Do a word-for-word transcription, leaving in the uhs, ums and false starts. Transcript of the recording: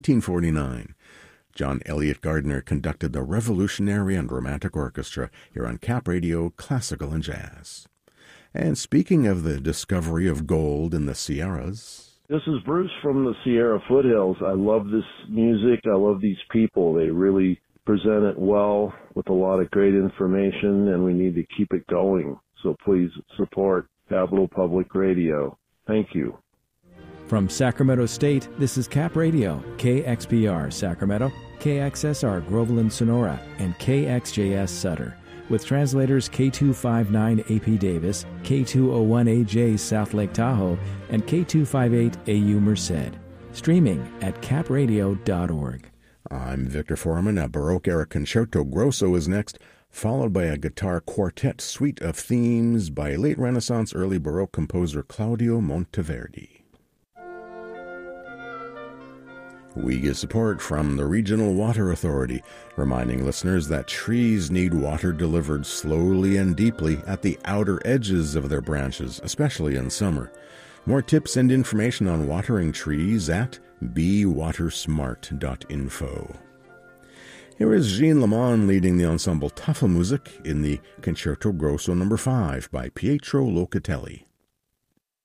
eighteen forty-nine. John Elliott Gardner conducted the Revolutionary and Romantic Orchestra here on Cap Radio Classical and Jazz. And speaking of the discovery of gold in the Sierras... This is Bruce from the Sierra Foothills. I love this music. I love these people. They really present it well with a lot of great information, and we need to keep it going. So please support Capital Public Radio. Thank you. From Sacramento State, this is Cap Radio, K X P R Sacramento, K X S R Groveland Sonora, and K X J S Sutter, with translators K two fifty-nine A P Davis, K two oh one A J South Lake Tahoe, and K two fifty-eight A U Merced. Streaming at cap radio dot org. I'm Victor Foreman. A Baroque-era Concerto Grosso is next, followed by a guitar quartet suite of themes by late Renaissance, early Baroque composer Claudio Monteverdi. We get support from the Regional Water Authority, reminding listeners that trees need water delivered slowly and deeply at the outer edges of their branches, especially in summer. More tips and information on watering trees at be water smart dot info. Here is Jean Lamont leading the ensemble Tafelmusik in the Concerto Grosso number five by Pietro Locatelli.